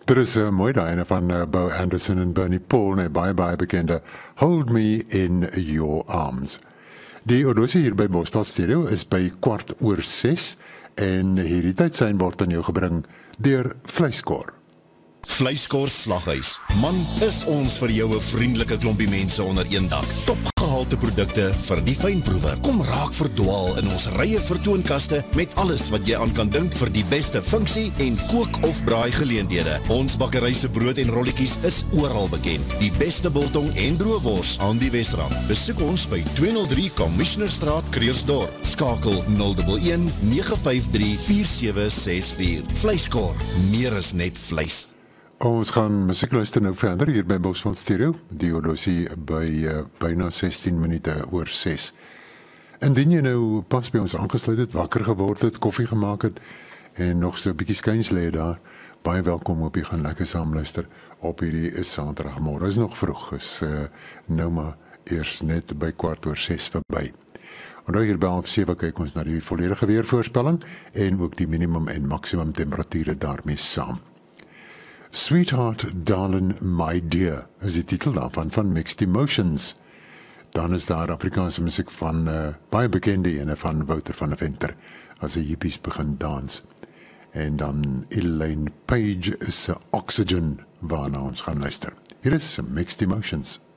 Er is 'n mooi daai van Bo Anderson en Bernie Paul, baie bekende Hold Me in Your Arms. Die oorlosie hier by Boston Stereo is by 6:15 en hierdie tydsein word aan jou gebring deur Vleiskor. Vleiskor Slaghuis. Man, is ons vir jou 'n vriendelike klompie mense onder een dak. Topgehalte produkte vir die fynproewer. Kom raak verdwaal in ons rye vertoonkaste met alles wat jy aan kan dink vir die beste funksie en kook of braai geleenthede. Ons bakkery se brood en rolletjies is oral bekend. Die beste biltong en droëwors aan die Wesrand. Besoek ons by 203 Commissionerstraat, Krugersdorp. Skakel 011 953 4764. Vleiskor, meer is net vleis. Ons gaan musiek luister nou verder hier by Boston Stereo, die oorlosie by byna 16 minute oor 6. Indien jy nou pas by ons aangesluit het, wakker geword het, koffie gemaak het en nog so 'n bietjie skuins lê daar, baie welkom op jy gaan lekker saam luister op hierdie Saterdagmôre. Is nog vroeg, is nou maar eers net by 6:15 verby. En nou hier by 7 kyk ons na die volledige weervoorspelling en ook die minimum en maksimum temperature daarmee saam. Sweetheart, Darling, My Dear is die titel daarvan van Mixed Emotions. Dan is daar Afrikaanse musiek van baie bekende ene van Wouter van der Venter as die hippies begin dans. En dan Elaine Page is Oxygen waarna ons gaan luister. Hier is Mixed Emotions.